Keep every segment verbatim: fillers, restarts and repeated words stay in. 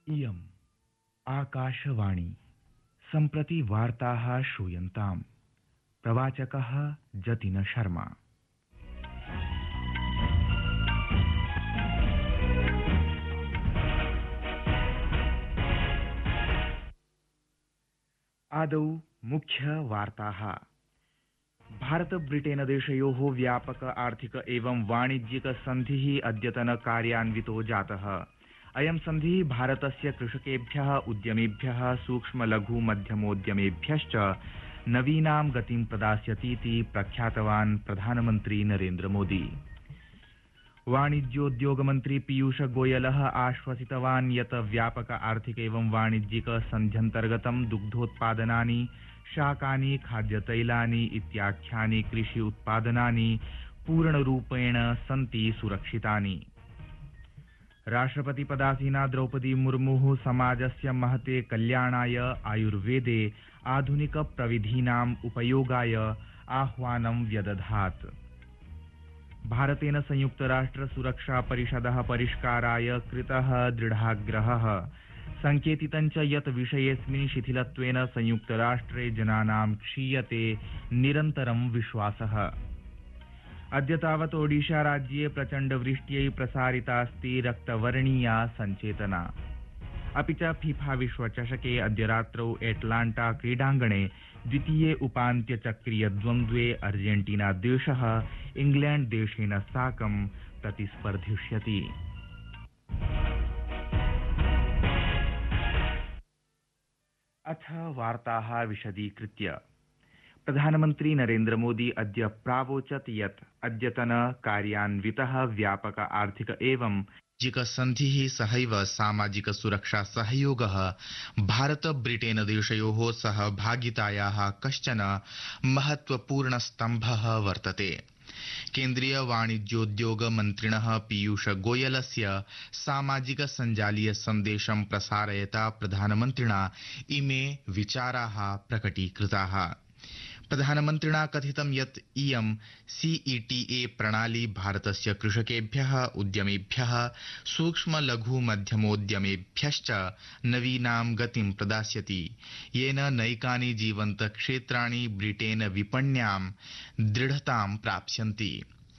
इयम् आकाशवाणी सम्प्रति वार्ताः श्रूयन्ताम्। प्रवाचकः जतिन शर्मा। आदौ मुख्य वार्ताः। भारत ब्रिटेन देशयोः व्यापक आर्थिक एवं वाणिज्यिक सन्धिः अद्यतन कार्यान्वितो जातः। अयं सन्धिः भारतस्य कृषकेभ्यः, उद्यमेभ्यः, सूक्ष्म लघु मध्यमोद्यमेभ्यश्च नवीनां गतिं प्रदास्यतीति प्रख्यातवान् प्रधानमन्त्री नरेन्द्र मोदी। वाणिज्योद्योग मन्त्री पीयूष गोयलः आश्वसितवान् यत् व्यापक आर्थिक एवं वाणिज्यिक सन्ध्यन्तर्गतं दुग्धोत्पादनानि, शाकानि, खाद्यतैलानि इत्याख्यानि कृषि उत्पादनानि पूर्णरूपेण सन्ति सुरक्षितानि। राष्ट्रपति पदासीना द्रौपदी मुर्मुः समाजस्य महते कल्याणाय आयुर्वेदे आधुनिक प्रविधीनाम् उपयोगाय आह्वानं व्यदधात्। भारतेन संयुक्त राष्ट्र सुरक्षा परिषदः परिष्काराय कृतः दृढाग्रहः। संकेतितं च यत् विषयेऽस्मिन् शिथिलत्वेन संयुक्त राष्ट्रे जनानां क्षीयते निरन्तरं विश्वासः। अद्य तावत् ओडिशा राज्ये प्रचण्ड वृष्ट्यै प्रसारितास्ति रक्तवर्णीया सञ्चेतना। अपि च फीफा विश्वचषके अद्य रात्रौ एटलाण्टा क्रीडाङ्गणे द्वितीये उपान्त्यचक्रीय द्वन्द्वे अर्जेन्टीना देशः इंग्लैण्ड देशेन साकं प्रतिस्पर्धिष्यति। अथ वार्ताः विशदीकृत्य। प्रधानमन्त्री नरेन्द्र मोदी अद्य प्रावोचत् यत् अद्यतन कार्यान्वितः व्यापक आर्थिक एवं वाणिज्यिक सन्धिः सहैव सामाजिक सुरक्षा सहयोगः भारत ब्रिटेन देशयोः सहभागितायाः कश्चन महत्वपूर्ण स्तम्भः वर्तते। केन्द्रीय वाणिज्योद्योग मन्त्रिणः पीयूष गोयलस्य सामाजिक सञ्जालीय सन्देशं प्रसारयता प्रधानमन्त्रिणा इमे विचाराः प्रकटीकृताः। प्रधानमन्त्रिणा कथितं यत् इयं सीईटीए प्रणाली भारतस्य कृषकेभ्यः, उद्यमेभ्यः, सूक्ष्म लघु मध्यमोद्यमेभ्यश्च नवीनां गतिं प्रदास्यति, येन नैकानि जीवन्त क्षेत्राणि ब्रिटेन विपण्यां दृढतां प्राप्स्यन्ति।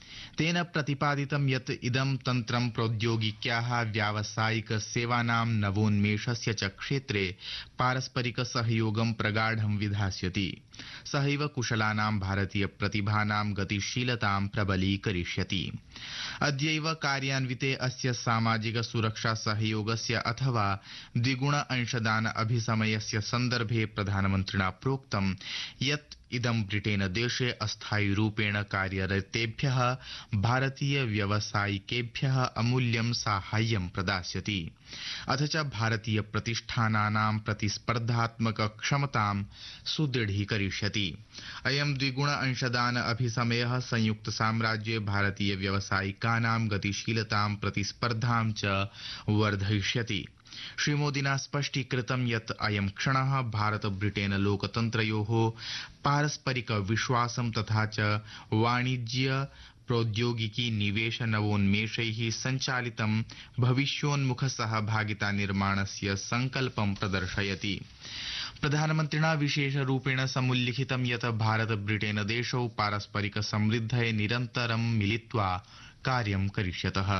तेन प्रतिपादितं यत् इदं तन्त्रं प्रौद्योगिक्याः, व्यावसायिक सेवानां नवोन्मेषस्य च क्षेत्रे पारस्परिक सहयोगं प्रगाढं विधास्यति। सहैव कुशलानां भारतीय प्रतिभानां गतिशीलतां प्रबलीकरिष्यति। अद्यैव कार्यान्विते अस्य सामाजिक सुरक्षा सहयोगस्य अथवा द्विगुण अंशदान अभिसमयस्य सन्दर्भे प्रधानमन्त्रिणा प्रोक्तं यत् इदं ब्रिटेन देशे अस्थायि रूपेण कार्यरतेभ्यः भारतीय व्यावसायिकेभ्यः अमूल्यं साहाय्यं प्रदास्यति, अथ च भारतीय प्रतिष्ठानानां प्रतिस्पर्धात्मक क्षमतां सुदृढीकरिष्यति। अयं द्विगुण अंशदान अभिसमयः संयुक्त साम्राज्ये भारतीय व्यावसायिकानां गतिशीलतां, प्रतिस्पर्धां च वर्धयिष्यति। श्रीमोदिना स्पष्टीकृतं यत् अयं क्षणः भारत ब्रिटेन लोकतन्त्रयोः पारस्परिक विश्वासं तथा च वाणिज्य प्रौद्योगिकी निवेश नवोन्मेषैः सञ्चालितं भविष्योन्मुख सहभागिता निर्माणस्य संकल्पं प्रदर्शयति। प्रधानमन्त्रिणा विशेषरूपेण समुल्लिखितं यत् भारत ब्रिटेन देशौ पारस्परिक समृद्धये निरन्तरं मिलित्वा कार्यं करिष्यतः।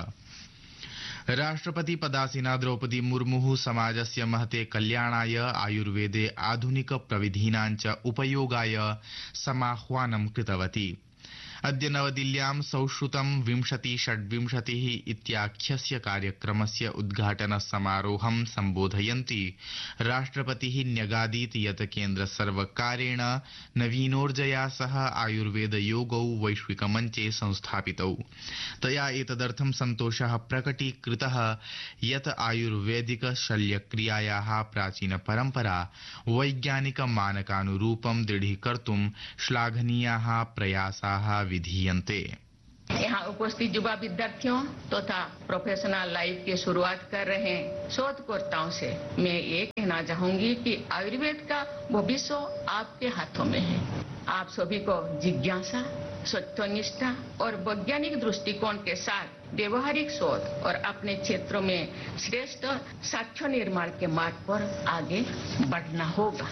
राष्ट्रपति पदासीना द्रौपदी मुर्मुः समाजस्य महते कल्याणाय आयुर्वेदे आधुनिक प्रविधीनां च उपयोगाय समाह्वानं कृतवती। अद्य नवदिल्ल्यां संश्रुतं विंशति षड्विंशतिः इत्याख्यस्य कार्यक्रमस्य उद्घाटन समारोहं सम्बोधयन्ती राष्ट्रपतिः न्यगादीत् यत् केन्द्र सर्वकारेण नवीनोर्जया सह आयुर्वेद योगौ वैश्विकमञ्चे संस्थापितौ। तया एतदर्थं सन्तोषः प्रकटीकृतः यत् आयुर्वेदिक शल्यक्रियायाः प्राचीन परम्परा वैज्ञानिक मानकानुरूपं दृढीकर्तुं श्लाघनीयाः प्रयासाः विधीयन्ते। यहाँ उपस्थित युवा विद्यार्थियों तथा प्रोफेशनल लाइफ की शुरुआत कर रहे शोधकर्ताओं से मैं ये कहना चाहूंगी कि आयुर्वेद का भविष्य आपके हाथों में है। आप सभी को जिज्ञासा, सत्यनिष्ठा और वैज्ञानिक दृष्टिकोण के साथ व्यवहारिक शोध और अपने क्षेत्रों में श्रेष्ठ साक्ष्य निर्माण के मार्ग पर आगे बढ़ना होगा।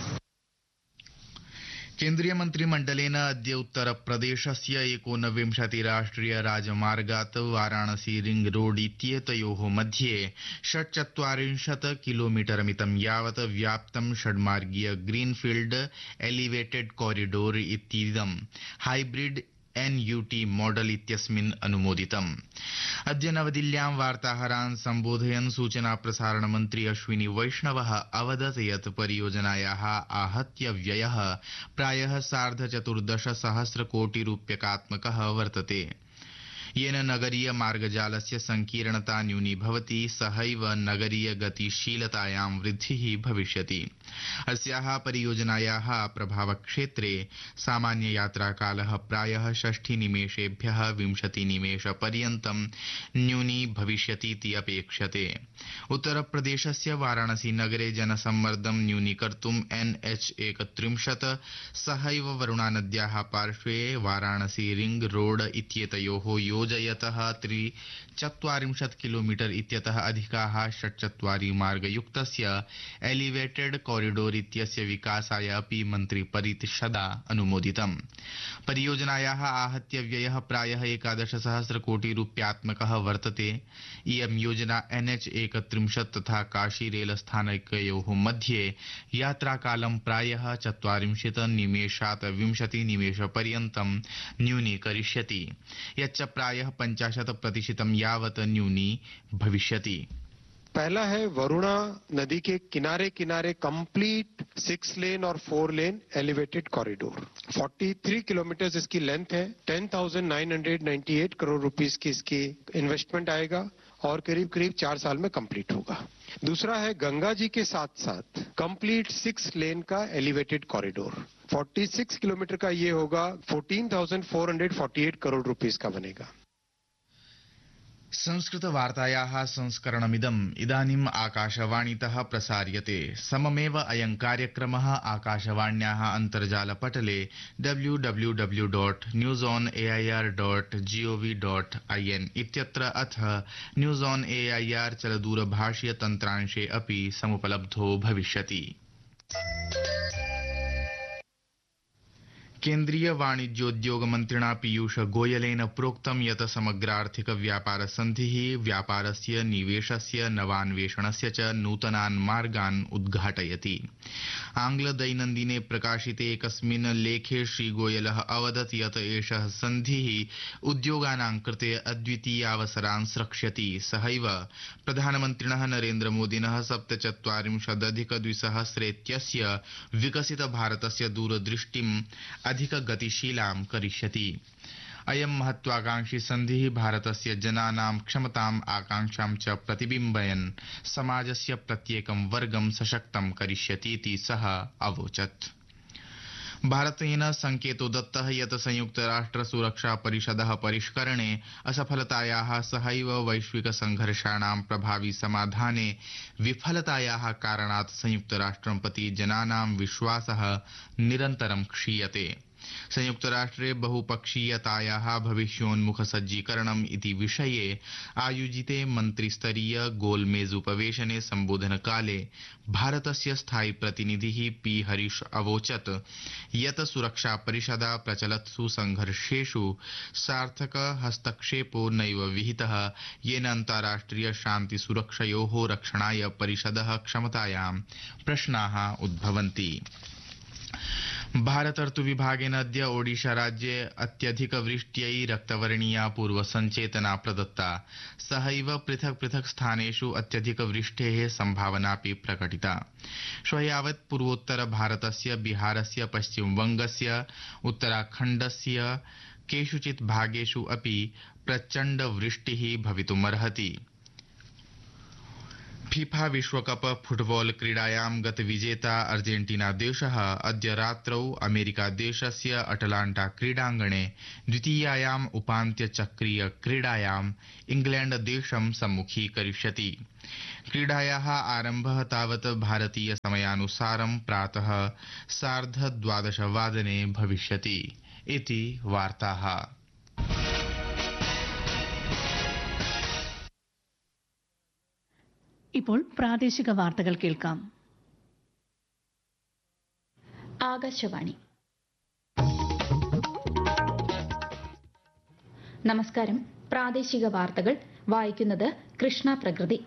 केन्द्रीय मन्त्रिमण्डलेन अद्य उत्तरप्रदेशस्य एकोनविंशति राष्ट्रिय राजमार्गात् वाराणसी रिंग रोड इत्येतयोः मध्ये षट्चत्वारिंशत् किलोमीटर मितं यावत् व्याप्तं षड्मार्गीय ग्रीनफील्ड एलिवेटेड कॉरिडोर इतीदं hybrid N U T model इत्यस्मिन् अनुमोदितम्। अद्य नवदिल्ल्यां वार्ताहरान् सम्बोधयन् सूचना प्रसारण मन्त्री अश्विनी वैष्णवः अवदत् यत् परियोजनायाः आहत्य व्ययः प्रायः सार्धचतुर्दश सहस्र कोटि रूप्यकात्मकः वर्तते, येन नगरीय मार्गजालस्य संकीर्णता न्यूनीभवति, सहैव नगरीय गतिशीलतायां वृद्धिः भविष्यति। अस्याः परियोजनायाः प्रभावक्षेत्रे सामान्य यात्राकालः प्रायः षष्टि निमेषेभ्यः विंशति निमेषपर्यन्तं न्यूनी भविष्यतीति अपेक्षते। उत्तरप्रदेशस्य वाराणसी नगरे जनसम्मर्दं न्यूनीकर्तुम् एन एच एकत्रिंशत् सहैव वरुणानद्याः पार्श्वे वाराणसी रिंग रोड इत्येतयोः योजयतः त्रिचत्वारिंशत् किलोमीटर इत्यतः अधिकाः षट्चत्वारि मार्गयुक्तस्य एलिवेटेड कॉरिडोर इत्यस्य विकासाय अपि मन्त्रिपरिषदा अनुमोदितम्। परियोजनायाः आहत्य व्ययः प्रायः एकादश सहस्र कोटि रूप्यात्मकः वर्तते। इयं योजना एन एच एकत्रिंशत् तथा काशी रेल स्थानकयोः मध्ये यात्राकालं प्रायः चत्वारिंशत् निमेषात् विंशति निमेषपर्यन्तं न्यूनीकरिष्यति, यच्च प्रायः पञ्चाशत् प्रतिशतं यावत् न्यूनी भविष्यति। पहला है वरुणा नदी के किनारे किनारे कंप्लीट सिक्स लेन और फोर लेन एलिवेटेड कॉरिडोर, तैंतालीस किलोमीटर इसकी लेंथ है, ten thousand nine hundred ninety eight crore rupees की इसकी इन्वेस्टमेंट आएगा और करीब करीब चार साल में कंप्लीट होगा। दूसरा है गंगा जी के साथ साथ कंप्लीट सिक्स लेन का एलिवेटेड कॉरिडोर, छियालीस किलोमीटर का ये होगा, चौदह हज़ार चार सौ अड़तालीस करोड़ रुपीस का बनेगा। संस्कृतवार्तायाः संस्करणमिदम् इदानीम् आकाशवाणीतः प्रसार्यते। सममेव अयं कार्यक्रमः आकाशवाण्याः अन्तर्जालपटले W W W dot news on A I R dot G O V dot I N इत्यत्र अथ news on A I R चलदूरभाषीय तन्त्रांशे अपि समुपलब्धो भविष्यति। केन्द्रीय वाणिज्योद्योग मन्त्रिणा पीयूष गोयलेन प्रोक्तं यत् समग्रार्थिक व्यापार सन्धिः व्यापारस्य, निवेशस्य, नवान्वेषणस्य च नूतनान् मार्गान् उद्घाटयति। आंग्ल दैनन्दिने प्रकाशिते एकस्मिन् लेखे श्रीगोयलः अवदत् यत् एषः सन्धिः उद्योगानां कृते अद्वितीयावसरान् स्रक्ष्यति। सहैव प्रधानमन्त्रिणः नरेन्द्र मोदिनः सप्तचत्वारिंशदधिक द्विसहस्रेत्यस्य विकसित भारतस्य दूरदृष्टिम् अधिक गतिशीलां करिष्यति। अयं महत्वाकांक्षी सन्धिः भारतस्य जनानां क्षमताम्, आकांक्षां च प्रतिबिम्बयन् समाजस्य प्रत्येकं वर्गं सशक्तं करिष्यतीति सः अवोचत्। भारतेन संकेतो दत्तः यत् संयुक्तराष्ट्र सुरक्षा परिषदः परिष्करणे असफलतायाः सहैव वैश्विक संघर्षाणां प्रभावी समाधाने विफलतायाः कारणात् संयुक्तराष्ट्रं प्रति जनानां विश्वासः निरन्तरं क्षीयते। संयुक्तराष्ट्रे बहुपक्षीयतायाः भविष्योन्मुखसज्जीकरणम् इति विषये आयोजिते मन्त्रिस्तरीय गोलमेज उपवेशने सम्बोधनकाले भारतस्य स्थायी प्रतिनिधिः पी हरीश अवोचत् यत् सुरक्षा परिषदा प्रचलत्सु संघर्षेषु सार्थक हस्तक्षेपो नैव विहितः, येन अन्ताराष्ट्रिय शान्ति सुरक्षयोः रक्षणाय परिषदः क्षमतायां प्रश्नाः उद्भवन्ति। भारत ऋतुविभागेन अद्य ओडिशा राज्ये अत्यधिक वृष्ट्यै रक्तवर्णीया पूर्वसञ्चेतना प्रदत्ता। सहैव पृथक् पृथक् स्थानेषु अत्यधिक वृष्टेः सम्भावनापि प्रकटिता। श्वः यावत् पूर्वोत्तर भारतस्य, बिहारस्य, पश्चिमवङ्गस्य, उत्तराखण्डस्य केषुचित् भागेषु अपि प्रचण्ड वृष्टिः भवितुमर्हति। फीफा विश्वकप फुटबॉल क्रीडायां गतविजेता अर्जेन्टीना देशः अद्य रात्रौ अमेरिका देशस्य अटलाण्टा क्रीडाङ्गणे द्वितीयायाम् उपान्त्यचक्रीय क्रीडायाम् इंग्लैण्ड देशं सम्मुखीकरिष्यति। क्रीडायाः आरम्भः तावत् भारतीय समयानुसारं प्रातः सार्धद्वादशवादने भविष्यति इति वार्ताः। ഇപ്പോൾ പ്രാദേശിക വാർത്തകൾ കേൾക്കാം. ആകാശവാണി. നമസ്കാരം. പ്രാദേശിക വാർത്തകൾ വായിക്കുന്നത് കൃഷ്ണ പ്രകൃതി.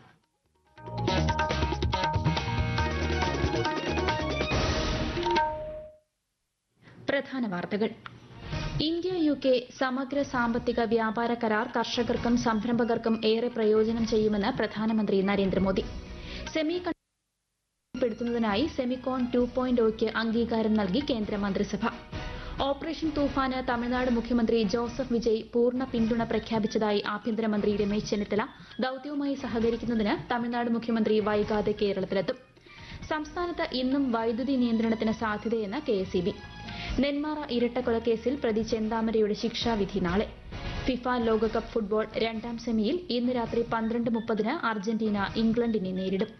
പ്രധാന വാർത്തകൾ. ഇന്ത്യ യു കെ സമഗ്ര സാമ്പത്തിക വ്യാപാര കരാർ കർഷകർക്കും സംരംഭകർക്കും ഏറെ പ്രയോജനം ചെയ്യുമെന്ന് പ്രധാനമന്ത്രി Narendra Modi. Semi conductor Semicon two point ഒക്ക് അംഗീകാരം നൽകി കേന്ദ്ര മന്ത്രിസഭ. ഓപ്പറേഷൻ തൂഫാന് തമിഴ്നാട് മുഖ്യമന്ത്രി ജോസഫ് വിജയ് പൂർണ്ണ പിന്തുണ പ്രഖ്യാപിച്ചതായി ആഭ്യന്തരമന്ത്രി രമേശ് ചെന്നിത്തല. ദൌത്യവുമായി സഹകരിക്കുന്നതിന് തമിഴ്നാട് മുഖ്യമന്ത്രി വൈകാതെ കേരളത്തിലെത്തും. സംസ്ഥാനത്ത് ഇന്നും വൈദ്യുതി നിയന്ത്രണത്തിന് സാധ്യതയെന്ന് K S E B. Nenmara ഇരട്ടക്കൊലക്കേസിൽ പ്രതി ചെന്താമരയുടെ ശിക്ഷാവിധി നാളെ. ഫിഫ ലോകകപ്പ് ഫുട്ബോൾ രണ്ടാം സെമിയിൽ ഇന്ന് രാത്രി പന്ത്രണ്ട് മുപ്പതിന് അർജന്റീന ഇംഗ്ലണ്ടിനെ നേരിടും.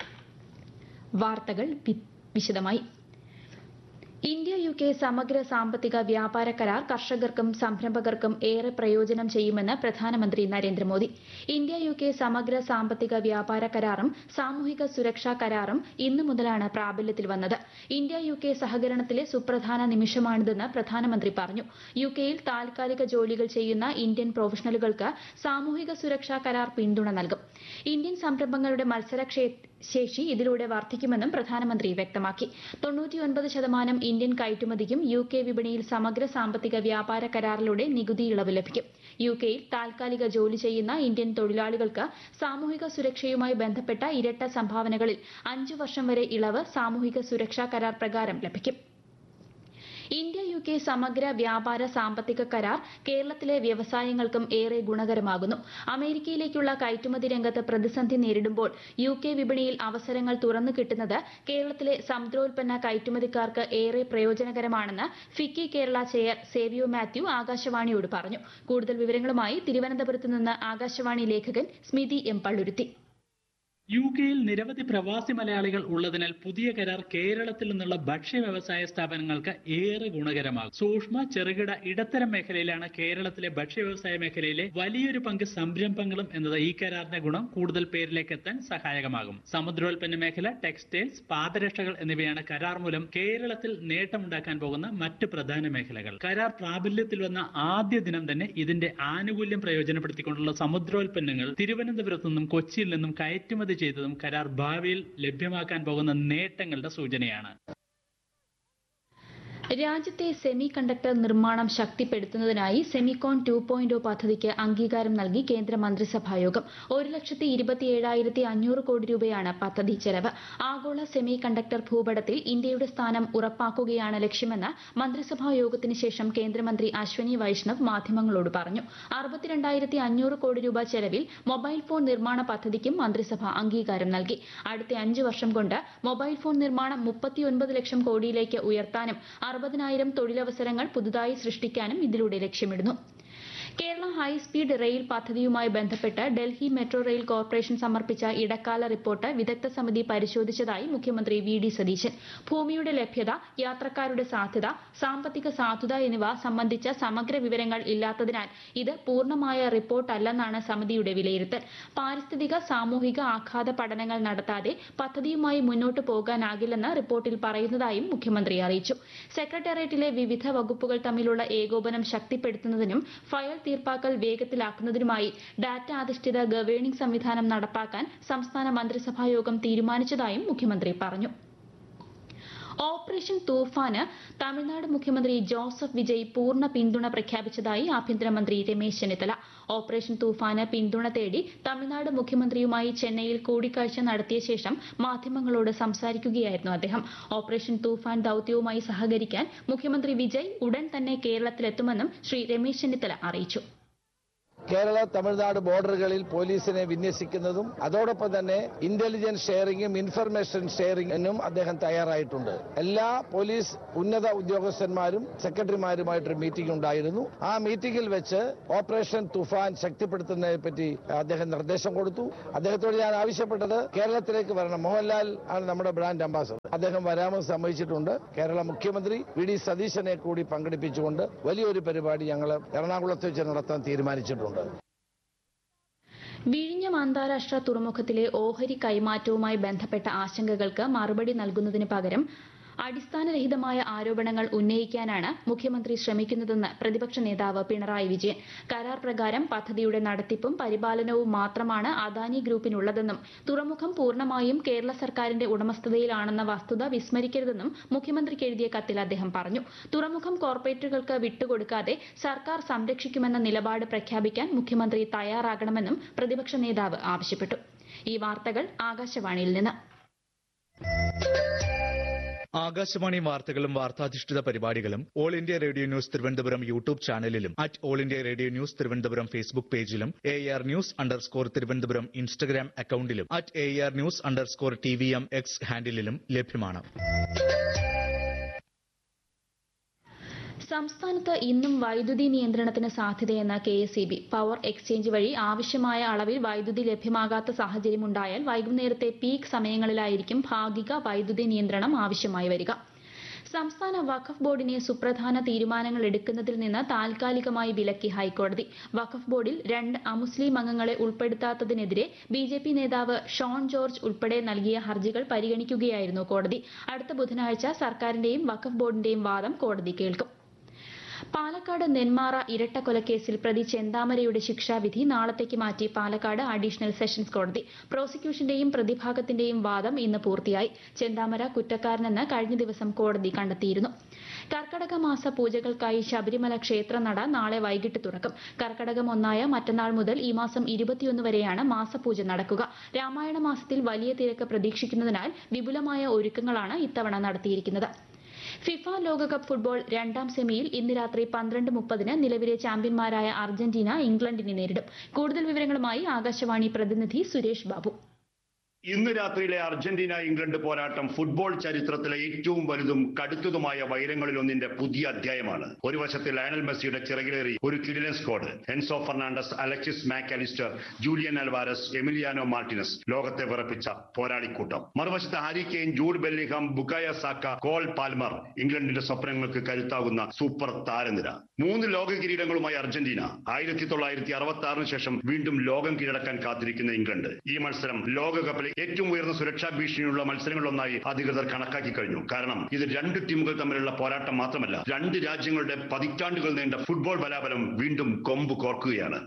വാർത്തകൾ വിശദമായി. ഇന്ത്യ യു കെ സമഗ്ര സാമ്പത്തിക വ്യാപാര കരാർ കർഷകർക്കും സംരംഭകർക്കും ഏറെ പ്രയോജനം ചെയ്യുമെന്ന് പ്രധാനമന്ത്രി നരേന്ദ്രമോദി. ഇന്ത്യ യു കെ സമഗ്ര സാമ്പത്തിക വ്യാപാര കരാറും സാമൂഹിക സുരക്ഷാ കരാറും ഇന്നു മുതലാണ് പ്രാബല്യത്തിൽ വന്നത്. ഇന്ത്യ യു കെ സഹകരണത്തിലെ സുപ്രധാന നിമിഷമാണിതെന്ന് പ്രധാനമന്ത്രി പറഞ്ഞു. യു കെയിൽ താൽക്കാലിക ജോലികൾ ചെയ്യുന്ന ഇന്ത്യൻ പ്രൊഫഷണലുകൾക്ക് സാമൂഹിക സുരക്ഷാ കരാർ പിന്തുണ നൽകും. ഇന്ത്യൻ സംരംഭങ്ങളുടെ മത്സര ശേഷി ഇതിലൂടെ വർദ്ധിക്കുമെന്നും പ്രധാനമന്ത്രി വ്യക്തമാക്കി. തൊണ്ണൂറ്റിയൊൻപത് ശതമാനം ഇന്ത്യൻ കയറ്റുമതിക്കും യു കെ വിപണിയിൽ സമഗ്ര സാമ്പത്തിക വ്യാപാര കരാറിലൂടെ നികുതി ഇളവ് ലഭിക്കും. യു കെയിൽ താൽക്കാലിക ജോലി ചെയ്യുന്ന ഇന്ത്യൻ തൊഴിലാളികൾക്ക് സാമൂഹിക സുരക്ഷയുമായി ബന്ധപ്പെട്ട ഇരട്ട സംഭാവനകളിൽ അഞ്ചു വർഷം വരെ ഇളവ് സാമൂഹിക സുരക്ഷാ കരാർ പ്രകാരം ലഭിക്കും. ഇന്ത്യ യു കെ സമഗ്ര വ്യാപാര സാമ്പത്തിക കരാർ കേരളത്തിലെ വ്യവസായങ്ങൾക്കും ഏറെ ഗുണകരമാകുന്നു. അമേരിക്കയിലേക്കുള്ള കയറ്റുമതി രംഗത്ത് പ്രതിസന്ധി നേരിടുമ്പോൾ യു കെ വിപണിയിൽ അവസരങ്ങൾ തുറന്നു കിട്ടുന്നത് കേരളത്തിലെ സമുദ്രോൽപ്പന്ന കയറ്റുമതിക്കാർക്ക് ഏറെ പ്രയോജനകരമാണെന്ന് ഫിക്കി കേരള ചെയർ സേവിയോ മാത്യു ആകാശവാണിയോട് പറഞ്ഞു. കൂടുതൽ വിവരങ്ങളുമായി തിരുവനന്തപുരത്ത് നിന്ന് ആകാശവാണി ലേഖകൻ സ്മിതി എം പള്ളുരുത്തി. യു കെയിൽ നിരവധി പ്രവാസി മലയാളികൾ ഉള്ളതിനാൽ പുതിയ കരാർ കേരളത്തിൽ നിന്നുള്ള ഭക്ഷ്യ വ്യവസായ സ്ഥാപനങ്ങൾക്ക് ഏറെ ഗുണകരമാകും. സൂക്ഷ്മ ചെറുകിട ഇടത്തരം മേഖലയിലാണ് കേരളത്തിലെ ഭക്ഷ്യ വ്യവസായ മേഖലയിലെ വലിയൊരു പങ്ക് സംരംഭങ്ങളും എന്നത് ഈ കരാറിന്റെ ഗുണം കൂടുതൽ പേരിലേക്ക് എത്താൻ സഹായകമാകും. സമുദ്രോൽപ്പന്ന മേഖല, ടെക്സ്റ്റൈൽസ്, പാദരക്ഷകൾ എന്നിവയാണ് കരാർ മൂലം കേരളത്തിൽ നേട്ടമുണ്ടാക്കാൻ പോകുന്ന മറ്റ് പ്രധാന മേഖലകൾ. കരാർ പ്രാബല്യത്തിൽ വന്ന ആദ്യ ദിനം തന്നെ ഇതിന്റെ ആനുകൂല്യം പ്രയോജനപ്പെടുത്തിക്കൊണ്ടുള്ള സമുദ്രോൽപ്പന്നങ്ങൾ തിരുവനന്തപുരത്തു നിന്നും കൊച്ചിയിൽ നിന്നും കയറ്റുമതി ചെയ്തതും കരാർ ഭാവിയിൽ ലഭ്യമാക്കാൻ പോകുന്ന നേട്ടങ്ങളുടെ സൂചനയാണ്. രാജ്യത്തെ സെമി കണ്ടക്ടർ നിർമ്മാണം ശക്തിപ്പെടുത്തുന്നതിനായി സെമിക്കോൺ ടു പോയിന്റ് പദ്ധതിക്ക് അംഗീകാരം നൽകി കേന്ദ്ര മന്ത്രിസഭായോഗം. ഒരു ലക്ഷത്തി ഇരുപത്തിയേഴായിരത്തി അഞ്ഞൂറ് കോടി രൂപയാണ് പദ്ധതി ചെലവ്. ആഗോള സെമി കണ്ടക്ടർ ഭൂപടത്തിൽ ഇന്ത്യയുടെ സ്ഥാനം ഉറപ്പാക്കുകയാണ് ലക്ഷ്യമെന്ന് മന്ത്രിസഭാ യോഗത്തിന് ശേഷം കേന്ദ്രമന്ത്രി അശ്വനി വൈഷ്ണവ് മാധ്യമങ്ങളോട് പറഞ്ഞു. അറുപത്തിരണ്ടായിരത്തി അഞ്ഞൂറ് കോടി രൂപ ചെലവിൽ മൊബൈൽ ഫോൺ നിർമ്മാണ പദ്ധതിക്കും മന്ത്രിസഭ അംഗീകാരം നൽകി. അടുത്ത അഞ്ച് വർഷം കൊണ്ട് മൊബൈൽ ഫോൺ നിർമ്മാണം മുപ്പത്തിയൊൻപത് ലക്ഷം കോടിയിലേക്ക് ഉയർത്താനും അറുപതിനായിരം തൊഴിലവസരങ്ങൾ പുതുതായി സൃഷ്ടിക്കാനും ഇതിലൂടെ ലക്ഷ്യമിടുന്നു. കേരള ഹൈസ്പീഡ് റെയിൽ പദ്ധതിയുമായി ബന്ധപ്പെട്ട് ഡൽഹി മെട്രോ റെയിൽ കോർപ്പറേഷൻ സമർപ്പിച്ച ഇടക്കാല റിപ്പോർട്ട് വിദഗ്ധ സമിതി പരിശോധിച്ചതായി മുഖ്യമന്ത്രി വി ഡി സതീശൻ. ഭൂമിയുടെ ലഭ്യത, യാത്രക്കാരുടെ സാധ്യത, സാമ്പത്തിക സാധുത എന്നിവ സംബന്ധിച്ച സമഗ്ര വിവരങ്ങൾ ഇല്ലാത്തതിനാൽ ഇത് പൂർണ്ണമായ റിപ്പോർട്ടല്ലെന്നാണ് സമിതിയുടെ വിലയിരുത്തൽ. പാരിസ്ഥിതിക സാമൂഹിക ആഘാത പഠനങ്ങൾ നടത്താതെ പദ്ധതിയുമായി മുന്നോട്ടു പോകാനാകില്ലെന്ന് റിപ്പോർട്ടിൽ പറയുന്നതായും മുഖ്യമന്ത്രി അറിയിച്ചു. സെക്രട്ടേറിയറ്റിലെ വിവിധ വകുപ്പുകൾ തമ്മിലുള്ള ഏകോപനം ശക്തിപ്പെടുത്തുന്നതിനും ഫയൽ തീർപ്പാക്കൽ വേഗത്തിലാക്കുന്നതിനുമായി ഡാറ്റ അധിഷ്ഠിത ഗവേണിംഗ് സംവിധാനം നടപ്പാക്കാൻ സംസ്ഥാന മന്ത്രിസഭാ യോഗം തീരുമാനിച്ചതായും മുഖ്യമന്ത്രി പറഞ്ഞു. ഓപ്പറേഷൻ തൂഫാന് തമിഴ്നാട് മുഖ്യമന്ത്രി ജോസഫ് വിജയ് പൂർണ്ണ പിന്തുണ പ്രഖ്യാപിച്ചതായി ആഭ്യന്തരമന്ത്രി രമേശ് ചെന്നിത്തല. ഓപ്പറേഷൻ തൂഫാന് പിന്തുണ തേടി തമിഴ്നാട് മുഖ്യമന്ത്രിയുമായി ചെന്നൈയിൽ കൂടിക്കാഴ്ച നടത്തിയ ശേഷം മാധ്യമങ്ങളോട് സംസാരിക്കുകയായിരുന്നു അദ്ദേഹം. ഓപ്പറേഷൻ തൂഫാൻ ദൌത്യവുമായി സഹകരിക്കാൻ മുഖ്യമന്ത്രി വിജയ് ഉടൻ തന്നെ കേരളത്തിലെത്തുമെന്നും ശ്രീ രമേശ് ചെന്നിത്തല അറിയിച്ചു. കേരള തമിഴ്നാട് ബോർഡറുകളിൽ പോലീസിനെ വിന്യസിക്കുന്നതും അതോടൊപ്പം തന്നെ ഇന്റലിജൻസ് ഷെയറിംഗും ഇൻഫർമേഷൻ ഷെയറിംഗിനും അദ്ദേഹം തയ്യാറായിട്ടുണ്ട്. എല്ലാ പോലീസ് ഉന്നത ഉദ്യോഗസ്ഥന്മാരും സെക്രട്ടറിമാരുമായിട്ടൊരു മീറ്റിംഗ് ഉണ്ടായിരുന്നു. ആ മീറ്റിംഗിൽ വെച്ച് ഓപ്പറേഷൻ തുഫാൻ ശക്തിപ്പെടുത്തുന്നതിനെ പറ്റി അദ്ദേഹം നിർദ്ദേശം കൊടുത്തു. അദ്ദേഹത്തോട് ഞാൻ ആവശ്യപ്പെട്ടത് കേരളത്തിലേക്ക് വരണം. മോഹൻലാൽ ആണ് നമ്മുടെ ബ്രാൻഡ് അംബാസഡർ. അദ്ദേഹം വരാമെന്ന് സമ്മതിച്ചിട്ടുണ്ട്. കേരള മുഖ്യമന്ത്രി വി ഡി സതീശനെ കൂടി പങ്കെടുപ്പിച്ചുകൊണ്ട് വലിയൊരു പരിപാടി ഞങ്ങൾ എറണാകുളത്ത് വെച്ച് നടത്താൻ തീരുമാനിച്ചിട്ടുണ്ട്. വിഴിഞ്ഞം അന്താരാഷ്ട്ര തുറമുഖത്തിലെ ഓഹരി കൈമാറ്റവുമായി ബന്ധപ്പെട്ട ആശങ്കകൾക്ക് മറുപടി നൽകുന്നതിന് പകരം അടിസ്ഥാനരഹിതമായ ആരോപണങ്ങൾ ഉന്നയിക്കാനാണ് മുഖ്യമന്ത്രി ശ്രമിക്കുന്നതെന്ന് പ്രതിപക്ഷ നേതാവ് പിണറായി വിജയൻ. കരാർ പ്രകാരം പദ്ധതിയുടെ നടത്തിപ്പും പരിപാലനവും മാത്രമാണ് അദാനി ഗ്രൂപ്പിനുള്ളതെന്നും തുറമുഖം പൂർണ്ണമായും കേരള സർക്കാരിന്റെ ഉടമസ്ഥതയിലാണെന്ന വസ്തുത വിസ്മരിക്കരുതെന്നും മുഖ്യമന്ത്രിക്ക് എഴുതിയ കത്തിൽ അദ്ദേഹം പറഞ്ഞു. തുറമുഖം കോർപ്പറേറ്റുകൾക്ക് വിട്ടുകൊടുക്കാതെ സർക്കാർ സംരക്ഷിക്കുമെന്ന നിലപാട് പ്രഖ്യാപിക്കാൻ മുഖ്യമന്ത്രി തയ്യാറാകണമെന്നും പ്രതിപക്ഷ നേതാവ് ആവശ്യപ്പെട്ടു. ഈ വാർത്തകൾ ആകാശവാണിയിൽ നിന്ന്. ആകാശവാണി വാർത്തകളും വാർത്താധിഷ്ഠിത പരിപാടികളും all India radio news Thiruvananthapuram YouTube ചാനലിലും at all India radio news Thiruvananthapuram Facebook പേജിലും A R news underscore Thiruvananthapuram Instagram അക്കൌണ്ടിലും at A R news underscore T V M X ഹാൻഡിലും ലഭ്യമാണ്. സംസ്ഥാനത്ത് ഇന്നും വൈദ്യുതി നിയന്ത്രണത്തിന് സാധ്യതയെന്ന് K S E B. Power exchange വഴി ആവശ്യമായ അളവിൽ വൈദ്യുതി ലഭ്യമാകാത്ത സാഹചര്യമുണ്ടായാൽ വൈകുന്നേരത്തെ പീക്ക് സമയങ്ങളിലായിരിക്കും ഭാഗിക വൈദ്യുതി നിയന്ത്രണം ആവശ്യമായി വരിക. സംസ്ഥാന വഖഫ് ബോർഡിനെ സുപ്രധാന തീരുമാനങ്ങൾ എടുക്കുന്നതിൽ നിന്ന് താൽക്കാലികമായി വിലക്കി ഹൈക്കോടതി. വഖഫ് ബോർഡിൽ രണ്ട് അമുസ്ലിം അംഗങ്ങളെ ഉൾപ്പെടുത്താത്തതിനെതിരെ ബി ജെ പി നേതാവ് ഷോൺ ജോർജ് ഉൾപ്പെടെ നൽകിയ ഹർജികൾ പരിഗണിക്കുകയായിരുന്നു കോടതി. അടുത്ത ബുധനാഴ്ച സർക്കാരിന്റെയും വഖഫ് ബോർഡിന്റെയും വാദം കോടതി കേൾക്കും. പാലക്കാട് നെന്മാറ ഇരട്ടക്കൊലക്കേസിൽ പ്രതി ചെന്താമരയുടെ ശിക്ഷാവിധി നാളത്തേക്ക് മാറ്റി പാലക്കാട് അഡീഷണൽ സെഷൻസ് കോടതി. പ്രോസിക്യൂഷന്റെയും പ്രതിഭാഗത്തിന്റെയും വാദം ഇന്ന് പൂർത്തിയായി. ചെന്താമര കുറ്റക്കാരനെന്ന് കഴിഞ്ഞ ദിവസം കോടതി കണ്ടെത്തിയിരുന്നു. കർക്കടക മാസ പൂജകൾക്കായി ശബരിമല ക്ഷേത്രനട നാളെ വൈകിട്ട് തുറക്കും. കർക്കടകം ഒന്നായ മറ്റന്നാൾ മുതൽ ഈ മാസം ഇരുപത്തിയൊന്ന് വരെയാണ് മാസപൂജ നടക്കുക. രാമായണ മാസത്തിൽ വലിയ തിരക്ക് പ്രതീക്ഷിക്കുന്നതിനാൽ വിപുലമായ ഒരുക്കങ്ങളാണ് ഇത്തവണ നടത്തിയിരിക്കുന്നത്. ഫിഫ ലോകകപ്പ് ഫുട്ബോൾ രണ്ടാം സെമിയിൽ ഇന്ന് രാത്രി പന്ത്രണ്ട് മുപ്പതിന് നിലവിലെ ചാമ്പ്യന്മാരായ അർജന്റീന ഇംഗ്ലണ്ടിനെ നേരിടും. കൂടുതൽ വിവരങ്ങളുമായി ആകാശവാണി പ്രതിനിധി സുരേഷ് ബാബു. ഇന്ന് രാത്രിയിലെ അർജന്റീന ഇംഗ്ലണ്ട് പോരാട്ടം ഫുട്ബോൾ ചരിത്രത്തിലെ ഏറ്റവും വലുതും കടുത്തതുമായ വൈരങ്ങളിലൊന്നിന്റെ പുതിയ അധ്യായമാണ്. ഒരു വശത്ത് ലയണൽ മെസ്സിയുടെ ചിറകിലേറി ഒരു കിടിലൻ squad. Enzo Fernandez, Alexis Mac Allister, Julian Alvarez, Emiliano Martinez, ലോകത്തെ വിറപ്പിച്ച പോരാളിക്കൂട്ടം. മറുവശത്ത് Harry Kane, Jude Bellingham, ബുക്കായ Saka, Cole Palmer, ഇംഗ്ലണ്ടിന്റെ സ്വപ്നങ്ങൾക്ക് കരുത്താകുന്ന സൂപ്പർ താരനിര. മൂന്ന് ലോക കിരീടങ്ങളുമായി അർജന്റീന. ആയിരത്തി തൊള്ളായിരത്തി അറുപത്തി ആറിന് ശേഷം വീണ്ടും ലോകം കീഴടക്കാൻ കാത്തിരിക്കുന്ന ഇംഗ്ലണ്ട്. ഈ മത്സരം ലോകകപ്പിലെ ഏറ്റവും ഉയർന്ന സുരക്ഷാ ഭീഷണിയുള്ള മത്സരങ്ങളിലൊന്നായി അധികൃതർ കണക്കാക്കി കഴിഞ്ഞു. കാരണം ഇത് രണ്ട് ടീമുകൾ തമ്മിലുള്ള പോരാട്ടം മാത്രമല്ല, രണ്ട് രാജ്യങ്ങളുടെ പതിറ്റാണ്ടുകൾ നീണ്ട ഫുട്ബോൾ ബലാബലം വീണ്ടും കൊമ്പ് കോർക്കുകയാണ്.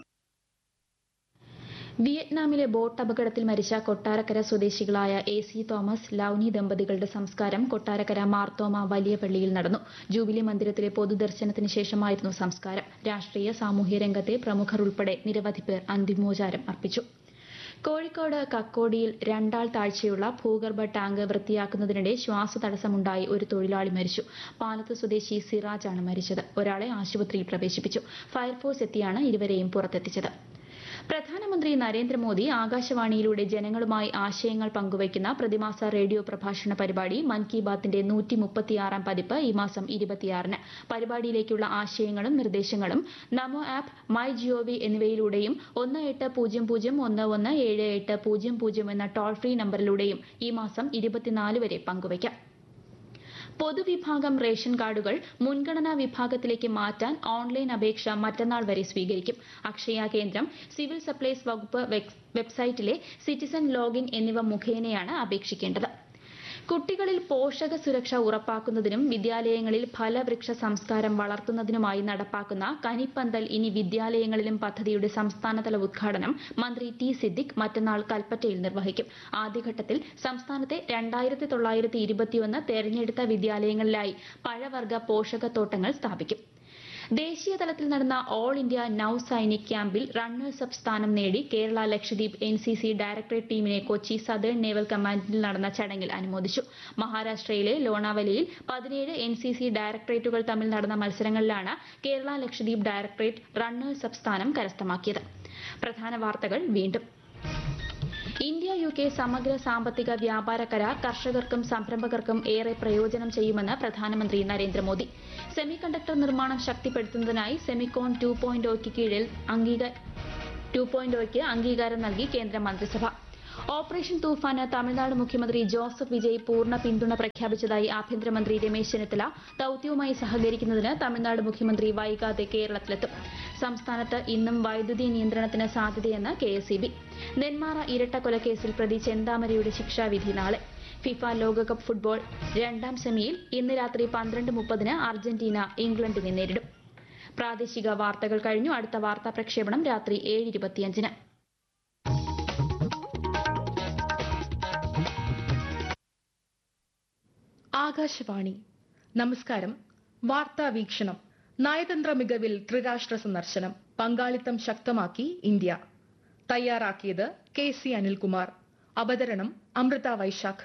വിയറ്റ്നാമിലെ ബോട്ട് അപകടത്തിൽ മരിച്ച കൊട്ടാരക്കര സ്വദേശികളായ എ സി തോമസ്, ലൌനി ദമ്പതികളുടെ സംസ്കാരം കൊട്ടാരക്കര മാർത്തോമ വലിയ പള്ളിയിൽ നടന്നു. ജൂബിലി മന്ദിരത്തിലെ പൊതുദർശനത്തിന് ശേഷമായിരുന്നു സംസ്കാരം. രാഷ്ട്രീയ സാമൂഹ്യ രംഗത്തെ പ്രമുഖർ ഉൾപ്പെടെ നിരവധി പേർ അന്തിമോപചാരം അർപ്പിച്ചു. കോഴിക്കോട് കക്കോടിയിൽ രണ്ടാൾ താഴ്ചയുള്ള ഭൂഗർഭ ടാങ്ക് വൃത്തിയാക്കുന്നതിനിടെ ശ്വാസതടസ്സമുണ്ടായി ഒരു തൊഴിലാളി മരിച്ചു. പാലത്ത് സ്വദേശി സിറാജാണ് മരിച്ചത്. ഒരാളെ ആശുപത്രിയിൽ പ്രവേശിപ്പിച്ചു. ഫയർഫോഴ്സ് എത്തിയാണ് ഇരുവരെയും പുറത്തെത്തിച്ചത്. പ്രധാനമന്ത്രി നരേന്ദ്രമോദി ആകാശവാണിയിലൂടെ ജനങ്ങളുമായി ആശയങ്ങൾ പങ്കുവയ്ക്കുന്ന പ്രതിമാസ റേഡിയോ പ്രഭാഷണ പരിപാടി മൻ കി ബാത്തിന്റെ നൂറ്റി മുപ്പത്തിയാറാം പതിപ്പ് ഈ മാസം ഇരുപത്തിയാറിന്. പരിപാടിയിലേക്കുള്ള ആശയങ്ങളും നിർദ്ദേശങ്ങളും നമോ ആപ്പ്, മൈ ജിഒവി എന്നിവയിലൂടെയും ഒന്ന് എട്ട് പൂജ്യം പൂജ്യം ഒന്ന് ഒന്ന് ഏഴ് എട്ട് പൂജ്യം പൂജ്യം എന്ന ടോൾ ഫ്രീ നമ്പറിലൂടെയും ഈ മാസം ഇരുപത്തിനാല് വരെ പങ്കുവയ്ക്കാം. പൊതുവിഭാഗം റേഷൻ കാർഡുകൾ മുൻഗണനാ വിഭാഗത്തിലേക്ക് മാറ്റാൻ ഓൺലൈൻ അപേക്ഷ മറ്റന്നാൾ വരെ സ്വീകരിക്കും. അക്ഷയ കേന്ദ്രം, സിവിൽ സപ്ലൈസ് വകുപ്പ് വെബ്സൈറ്റിലെ സിറ്റിസൺ ലോഗിൻ എന്നിവ മുഖേനയാണ് അപേക്ഷിക്കേണ്ടത്. കുട്ടികളിൽ പോഷക സുരക്ഷ ഉറപ്പാക്കുന്നതിനും വിദ്യാലയങ്ങളിൽ ഫലവൃക്ഷ സംസ്കാരം വളർത്തുന്നതിനുമായി നടപ്പാക്കുന്ന കനിപ്പന്തൽ ഇനി വിദ്യാലയങ്ങളിലും പദ്ധതിയുടെ സംസ്ഥാനതല ഉദ്ഘാടനം മന്ത്രി ടി സിദ്ദിഖ് മറ്റന്നാൾ കൽപ്പറ്റയിൽ നിർവഹിക്കും. ആദ്യഘട്ടത്തിൽ സംസ്ഥാനത്തെ രണ്ടായിരത്തി തൊള്ളായിരത്തി ഇരുപത്തിയൊന്ന് തെരഞ്ഞെടുത്ത വിദ്യാലയങ്ങളിലായി പഴവർഗ പോഷകത്തോട്ടങ്ങൾ സ്ഥാപിക്കും. ദേശീയ തലത്തിൽ നടന്ന ഓൾ ഇന്ത്യ നൌ സൈനിക് ക്യാമ്പിൽ റണ്ണേഴ്സ് അപ്പ് സ്ഥാനം നേടി Kerala Lakshadweep N C C directorate ടീമിനെ കൊച്ചി സദേൺ നേവൽ കമാൻഡിൽ നടന്ന ചടങ്ങിൽ അനുമോദിച്ചു. മഹാരാഷ്ട്രയിലെ ലോണാവലിയിൽ പതിനേഴ് എൻ സി സി ഡയറക്ടറേറ്റുകൾ തമ്മിൽ നടന്ന മത്സരങ്ങളിലാണ് Kerala Lakshadweep directorate runners up സ്ഥാനം കരസ്ഥമാക്കിയത്. പ്രധാന വാർത്തകൾ വീണ്ടും. ഇന്ത്യ യു കെ സമഗ്ര സാമ്പത്തിക വ്യാപാര കരാർ കർഷകർക്കും സംരംഭകർക്കും ഏറെ പ്രയോജനം ചെയ്യുമെന്ന് പ്രധാനമന്ത്രി നരേന്ദ്രമോദി. സെമി കണ്ടക്ടർ നിർമ്മാണം ശക്തിപ്പെടുത്തുന്നതിനായി സെമിക്കോൺ ടു പോയിന്റ് ഒക്ക് കീഴിൽ ടു പോയിന്റ് ഒക്ക് അംഗീകാരം നൽകി കേന്ദ്ര മന്ത്രിസഭ. ഓപ്പറേഷൻ തൂഫാന് തമിഴ്നാട് മുഖ്യമന്ത്രി ജോസഫ് വിജയ് പൂർണ്ണ പിന്തുണ പ്രഖ്യാപിച്ചതായി ആഭ്യന്തരമന്ത്രി രമേശ് ചെന്നിത്തല. ദൌത്യവുമായി സഹകരിക്കുന്നതിന് തമിഴ്നാട് മുഖ്യമന്ത്രി വൈകാതെ കേരളത്തിലെത്തും. സംസ്ഥാനത്ത് ഇന്നും വൈദ്യുതി നിയന്ത്രണത്തിന് സാധ്യതയെന്ന് K S E B. Nenmara ഇരട്ടക്കൊലക്കേസിൽ പ്രതി ചെന്താമരയുടെ ശിക്ഷാവിധി നാളെ. ഫിഫ ലോകകപ്പ് ഫുട്ബോൾ രണ്ടാം സെമിയിൽ ഇന്ന് രാത്രി പന്ത്രണ്ട് മുപ്പതിന് അർജന്റീന ഇംഗ്ലണ്ടിനെ നേരിടും. പ്രാദേശിക വാർത്തകൾ കഴിഞ്ഞു. അടുത്ത വാർത്താ പ്രക്ഷേപണം രാത്രി ഏഴ് ഇരുപത്തിയഞ്ചിന്. ആകാശവാണി. നമസ്കാരം. വാർത്താ വീക്ഷണം. നയതന്ത്ര മികവിൽ ത്രിരാഷ്ട്ര സന്ദർശനം, പങ്കാളിത്തം ശക്തമാക്കി ഇന്ത്യ. തയ്യാറാക്കിയത് കെ സി അനിൽകുമാർ. അവതരണം അമൃത വൈശാഖ്.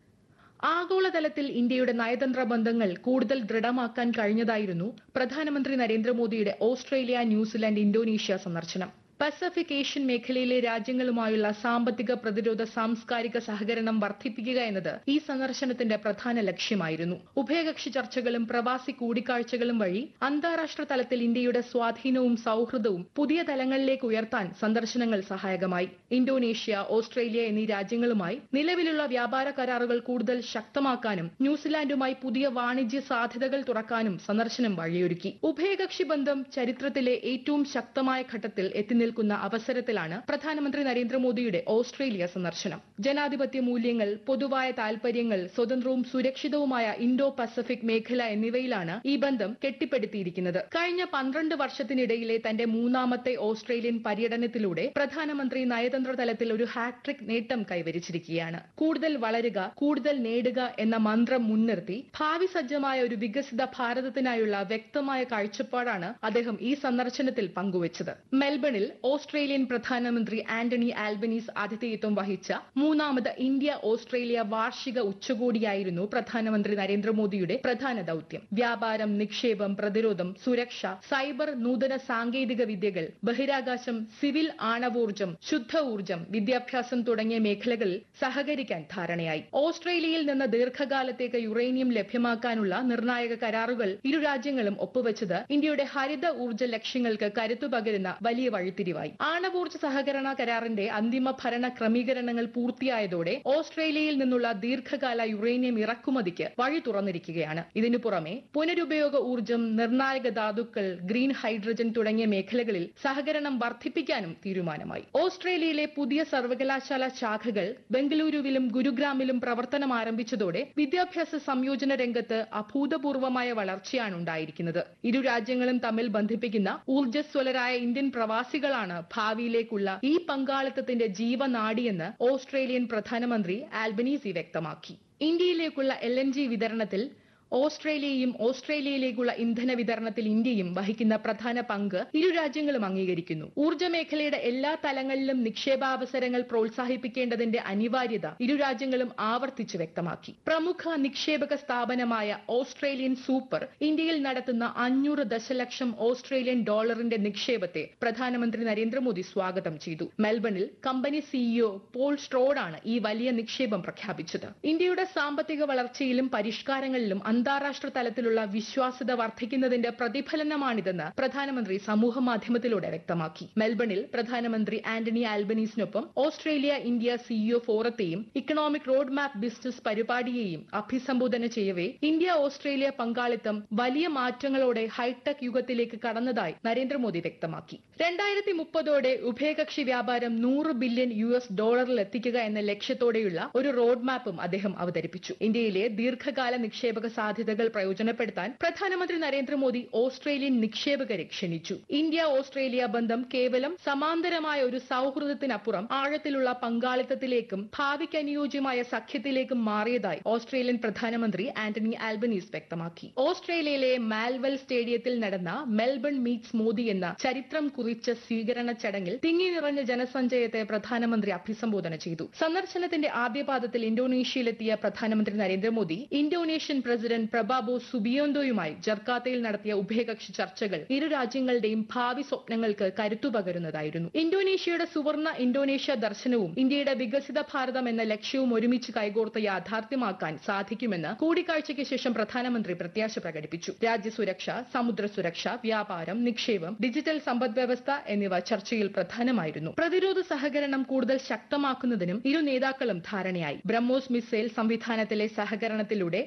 ആഗോളതലത്തിൽ ഇന്ത്യയുടെ നയതന്ത്ര ബന്ധങ്ങൾ കൂടുതൽ ദൃഢമാക്കാൻ കഴിഞ്ഞതായിരുന്നു പ്രധാനമന്ത്രി നരേന്ദ്രമോദിയുടെ ഓസ്ട്രേലിയ, ന്യൂസിലാൻഡ്, ഇന്തോനേഷ്യ സന്ദർശനം. പസഫിക് ഏഷ്യൻ മേഖലയിലെ രാജ്യങ്ങളുമായുള്ള സാമ്പത്തിക, പ്രതിരോധ, സാംസ്കാരിക സഹകരണം വർദ്ധിപ്പിക്കുക എന്നത് ഈ സന്ദർശനത്തിന്റെ പ്രധാന ലക്ഷ്യമായിരുന്നു. ഉഭയകക്ഷി ചർച്ചകളും പ്രവാസി കൂടിക്കാഴ്ചകളും വഴി അന്താരാഷ്ട്ര തലത്തിൽ ഇന്ത്യയുടെ സ്വാധീനവും സൌഹൃദവും പുതിയ തലങ്ങളിലേക്ക് ഉയർത്താൻ സന്ദർശനങ്ങൾ സഹായകമായി. ഇന്തോനേഷ്യ, ഓസ്ട്രേലിയ എന്നീ രാജ്യങ്ങളുമായി നിലവിലുള്ള വ്യാപാര കരാറുകൾ കൂടുതൽ ശക്തമാക്കാനും ന്യൂസിലാൻഡുമായി പുതിയ വാണിജ്യ സാധ്യതകൾ തുറക്കാനും സന്ദർശനം വഴിയൊരുക്കി. ഉഭയകക്ഷി ബന്ധം ചരിത്രത്തിലെ ഏറ്റവും ശക്തമായ ഘട്ടത്തിൽ എത്തി നിൽക്കുന്ന അവസരത്തിലാണ് പ്രധാനമന്ത്രി നരേന്ദ്രമോദിയുടെ ഓസ്ട്രേലിയ സന്ദർശനം. ജനാധിപത്യ മൂല്യങ്ങൾ, പൊതുവായ താൽപര്യങ്ങൾ, സ്വതന്ത്രവും സുരക്ഷിതവുമായ ഇൻഡോ പസഫിക് മേഖല എന്നിവയിലാണ് ഈ ബന്ധം കെട്ടിപ്പടുത്തിയിരിക്കുന്നത്. കഴിഞ്ഞ പന്ത്രണ്ട് വർഷത്തിനിടയിലെ തന്റെ മൂന്നാമത്തെ ഓസ്ട്രേലിയൻ പര്യടനത്തിലൂടെ പ്രധാനമന്ത്രി നയതന്ത്ര തലത്തിൽ ഒരു ഹാട്രിക് നേട്ടം കൈവരിച്ചിരിക്കുകയാണ്. കൂടുതൽ വളരുക, കൂടുതൽ നേടുക എന്ന മന്ത്രം മുൻനിർത്തി ഭാവി സജ്ജമായ ഒരു വികസിത ഭാരതത്തിനായുള്ള വ്യക്തമായ കാഴ്ചപ്പാടാണ് അദ്ദേഹം ഈ സന്ദർശനത്തിൽ പങ്കുവച്ചത്. മെൽബണിൽ ഓസ്ട്രേലിയൻ പ്രധാനമന്ത്രി ആന്റണി ആൽബനീസ് ആതിഥേയത്വം വഹിച്ച മൂന്നാമത് ഇന്ത്യ ഓസ്ട്രേലിയ വാർഷിക ഉച്ചകോടിയായിരുന്നു പ്രധാനമന്ത്രി നരേന്ദ്രമോദിയുടെ പ്രധാന ദൌത്യം. വ്യാപാരം, നിക്ഷേപം, പ്രതിരോധം, സുരക്ഷ, സൈബർ, നൂതന സാങ്കേതിക വിദ്യകൾ, ബഹിരാകാശം, സിവിൽ ആണവോർജ്ജം, ശുദ്ധ ഊർജ്ജം, വിദ്യാഭ്യാസം തുടങ്ങിയ മേഖലകളിൽ സഹകരിക്കാൻ ധാരണയായി. ഓസ്ട്രേലിയയിൽ നിന്ന് ദീർഘകാലത്തേക്ക് യുറേനിയം ലഭ്യമാക്കാനുള്ള നിർണായക കരാറുകൾ ഇരു രാജ്യങ്ങളും ഒപ്പുവെച്ചത് ഇന്ത്യയുടെ ഹരിത ഊർജ്ജ ലക്ഷ്യങ്ങൾക്ക് കരുത്തു പകരുന്ന വലിയ വഴിത്തിരിവായി. ആണവോർജ്ജ സഹകരണ കരാറിന്റെ അന്തിമ ഭരണ ക്രമീകരണങ്ങൾ പൂർത്തിയായതോടെ ഓസ്ട്രേലിയയിൽ നിന്നുള്ള ദീർഘകാല യുറേനിയം ഇറക്കുമതിക്ക് വഴി തുറന്നിരിക്കുകയാണ്. ഇതിനു പുറമെ പുനരുപയോഗ ഊർജ്ജം, നിർണായക ധാതുക്കൾ, ഗ്രീൻ ഹൈഡ്രജൻ തുടങ്ങിയ മേഖലകളിൽ സഹകരണം വർദ്ധിപ്പിക്കാനും തീരുമാനമായി. ഓസ്ട്രേലിയയിലെ പുതിയ സർവകലാശാല ശാഖകൾ ബംഗളൂരുവിലും ഗുരുഗ്രാമിലും പ്രവർത്തനം ആരംഭിച്ചതോടെ വിദ്യാഭ്യാസ സംയോജന രംഗത്ത് അഭൂതപൂർവമായ വളർച്ചയാണ് ഉണ്ടായിരിക്കുന്നത്. ഇരു രാജ്യങ്ങളും തമ്മിൽ ബന്ധിപ്പിക്കുന്ന ഊർജ്ജസ്വലരായ ഇന്ത്യൻ പ്രവാസികളാണ് ഭാവിയിലേക്കുള്ള ഈ പങ്കാളിത്തത്തിന്റെ ജീവനാഡിയെന്ന് ഓസ്ട്രേലിയൻ പ്രധാനമന്ത്രി ആൽബനീസി വ്യക്തമാക്കി. ഇന്ത്യയിലേക്കുള്ള എൽ എൻ ജി വിതരണത്തിൽ ഓസ്ട്രേലിയയും ഓസ്ട്രേലിയയിലേക്കുള്ള ഇന്ധന വിതരണത്തിൽ ഇന്ത്യയും വഹിക്കുന്ന പ്രധാന പങ്ക് ഇരു രാജ്യങ്ങളും അംഗീകരിക്കുന്നു. ഊർജ്ജ മേഖലയുടെ എല്ലാ തലങ്ങളിലും നിക്ഷേപാവസരങ്ങൾ പ്രോത്സാഹിപ്പിക്കേണ്ടതിന്റെ അനിവാര്യത ഇരു രാജ്യങ്ങളും ആവർത്തിച്ച് വ്യക്തമാക്കി. പ്രമുഖ നിക്ഷേപക സ്ഥാപനമായ ഓസ്ട്രേലിയൻ സൂപ്പർ ഇന്ത്യയിൽ നടത്തുന്ന അഞ്ഞൂറ് ദശലക്ഷം ഓസ്ട്രേലിയൻ ഡോളറിന്റെ നിക്ഷേപത്തെ പ്രധാനമന്ത്രി നരേന്ദ്രമോദി സ്വാഗതം ചെയ്തു. മെൽബണിൽ കമ്പനി സിഇഒ പോൾ സ്ട്രോഡാണ് ഈ വലിയ നിക്ഷേപം പ്രഖ്യാപിച്ചത്. ഇന്ത്യയുടെ സാമ്പത്തിക വളർച്ചയിലും പരിഷ്കാരങ്ങളിലും അന്താരാഷ്ട്ര തലത്തിലുള്ള വിശ്വാസ്യത വർദ്ധിക്കുന്നതിന്റെ പ്രതിഫലനമാണിതെന്ന് പ്രധാനമന്ത്രി സമൂഹ മാധ്യമത്തിലൂടെ വ്യക്തമാക്കി. മെൽബണിൽ പ്രധാനമന്ത്രി Antony ആൽബനീസിനൊപ്പം Australia India CEO ഫോറത്തെയും economic road map business പരിപാടിയെയും അഭിസംബോധന ചെയ്യവേ ഇന്ത്യ ഓസ്ട്രേലിയ പങ്കാളിത്തം വലിയ മാറ്റങ്ങളോടെ ഹൈടെക് യുഗത്തിലേക്ക് കടന്നതായി നരേന്ദ്രമോദി വ്യക്തമാക്കി. രണ്ടായിരത്തി മുപ്പതോടെ ഉഭയകക്ഷി വ്യാപാരം നൂറ് ബില്യൺ യു എസ് ഡോളറിൽ എത്തിക്കുക എന്ന ലക്ഷ്യത്തോടെയുള്ള ഒരു റോഡ് മാപ്പും അദ്ദേഹം അവതരിപ്പിച്ചു. ഇന്ത്യയിലെ ദീർഘകാല നിക്ഷേപക സാധ്യതകൾ പ്രയോജനപ്പെടുത്താൻ പ്രധാനമന്ത്രി നരേന്ദ്രമോദി ഓസ്ട്രേലിയൻ നിക്ഷേപകരെ ക്ഷണിച്ചു. ഇന്ത്യ ഓസ്ട്രേലിയ ബന്ധം കേവലം സമാന്തരമായ ഒരു സൌഹൃദത്തിനപ്പുറം ആഴത്തിലുള്ള പങ്കാളിത്തത്തിലേക്കും ഭാവിക്ക് അനുയോജ്യമായ സഖ്യത്തിലേക്കും മാറിയതായി ഓസ്ട്രേലിയൻ പ്രധാനമന്ത്രി ആന്റണി ആൽബനീസ് വ്യക്തമാക്കി. ഓസ്ട്രേലിയയിലെ മാൽവെൽ സ്റ്റേഡിയത്തിൽ നടന്ന മെൽബൺ മീറ്റ്സ് മോദി എന്ന ചരിത്രം കുറിച്ച സ്വീകരണ ചടങ്ങിൽ തിങ്ങി നിറഞ്ഞ ജനസഞ്ചയത്തെ പ്രധാനമന്ത്രി അഭിസംബോധന ചെയ്തു. സന്ദർശനത്തിന്റെ ആദ്യപാദത്തിൽ ഇന്തോനേഷ്യയിലെത്തിയ പ്രധാനമന്ത്രി നരേന്ദ്രമോദി ഇന്തോനേഷ്യൻ പ്രസിഡന്റ് പ്രബാബോ സുബിയോന്തോയുമായി ജർക്കാത്തയിൽ നടത്തിയ ഉഭയകക്ഷി ചർച്ചകൾ ഇരു രാജ്യങ്ങളുടെയും ഭാവി സ്വപ്നങ്ങൾക്ക് കരുത്തു പകരുന്നതായിരുന്നു. ഇന്തോനേഷ്യയുടെ സുവർണ ഇന്തോനേഷ്യ ദർശനവും ഇന്ത്യയുടെ വികസിത ഭാരതം എന്ന ലക്ഷ്യവും ഒരുമിച്ച് കൈകോർത്ത് യാഥാർത്ഥ്യമാക്കാൻ സാധിക്കുമെന്ന് കൂടിക്കാഴ്ചയ്ക്ക് ശേഷം പ്രധാനമന്ത്രി പ്രത്യാശ പ്രകടിപ്പിച്ചു. രാജ്യസുരക്ഷ, സമുദ്ര സുരക്ഷ, വ്യാപാരം, നിക്ഷേപം, ഡിജിറ്റൽ സമ്പദ്വ്യവസ്ഥ എന്നിവ ചർച്ചയിൽ പ്രധാനമായിരുന്നു. പ്രതിരോധ സഹകരണം കൂടുതൽ ശക്തമാക്കുന്നതിനും ഇരു നേതാക്കളും ധാരണയായി. ബ്രഹ്മോസ് മിസൈൽ സംവിധാനത്തിലെ സഹകരണത്തിലൂടെ